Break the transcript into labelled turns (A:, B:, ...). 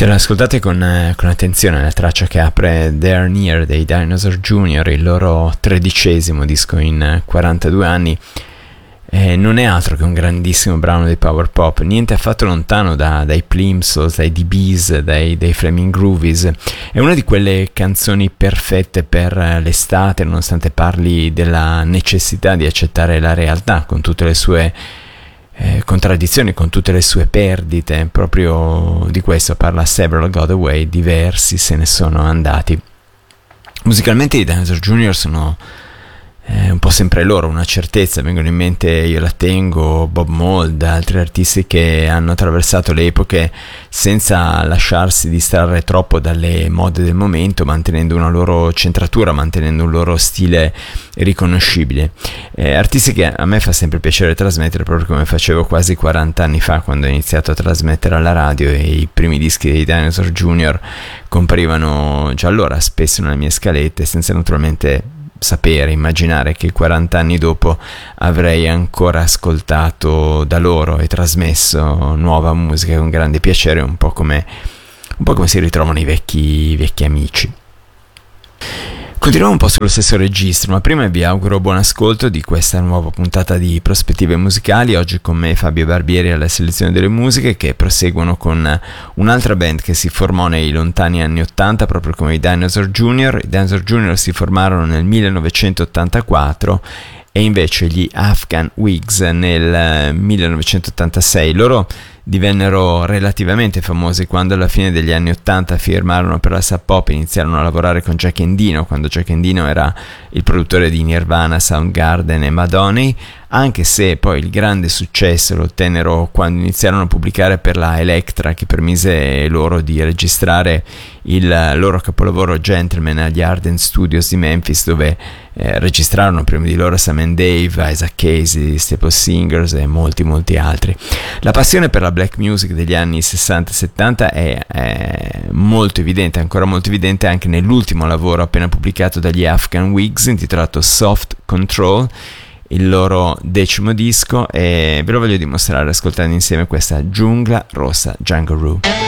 A: Se lo ascoltate con attenzione, la traccia che apre They're Near dei Dinosaur Jr., il loro 13° disco in 42 anni, non è altro che un grandissimo brano di power pop, niente affatto lontano dai Plimsolls, dai DBs, dai Flaming Groovies. È una di quelle canzoni perfette per l'estate, nonostante parli della necessità di accettare la realtà con tutte le sue contraddizioni, con tutte le sue perdite. Proprio di questo parla Several Got Away, diversi se ne sono andati. Musicalmente i Dinosaur Jr. sono un po' sempre loro, una certezza. Vengono in mente Io La Tengo, Bob Mould, altri artisti che hanno attraversato le epoche senza lasciarsi distrarre troppo dalle mode del momento, mantenendo una loro centratura, mantenendo un loro stile riconoscibile. Artisti che a me fa sempre piacere trasmettere, proprio come facevo quasi 40 anni fa quando ho iniziato a trasmettere alla radio, e i primi dischi dei Dinosaur Jr. comparivano già allora spesso nelle mie scalette, senza naturalmente sapere, immaginare che 40 anni dopo avrei ancora ascoltato da loro e trasmesso nuova musica con grande piacere, un po' come si ritrovano i vecchi amici. Continuiamo un po' sullo stesso registro, ma prima vi auguro buon ascolto di questa nuova puntata di Prospettive Musicali. Oggi con me Fabio Barbieri alla selezione delle musiche, che proseguono con un'altra band che si formò nei lontani anni 80, proprio come i Dinosaur Jr. I Dinosaur Jr. si formarono nel 1984 e invece gli Afghan Wigs nel 1986. Loro divennero relativamente famosi quando alla fine degli anni 80 firmarono per la Sub Pop e iniziarono a lavorare con Jack Endino, quando Jack Endino era il produttore di Nirvana, Soundgarden e Madonna, anche se poi il grande successo lo ottennero quando iniziarono a pubblicare per la Elektra, che permise loro di registrare il loro capolavoro Gentleman agli Ardent Studios di Memphis, dove registrarono prima di loro Sam and Dave, Isaac Casey, Staple Singers e molti altri. La passione per la black music degli anni 60 e 70 è molto evidente, ancora molto evidente anche nell'ultimo lavoro appena pubblicato dagli Afghan Wigs, intitolato Soft Control, il loro 10° disco, e ve lo voglio dimostrare ascoltando insieme questa Giungla Rossa, Django Roo.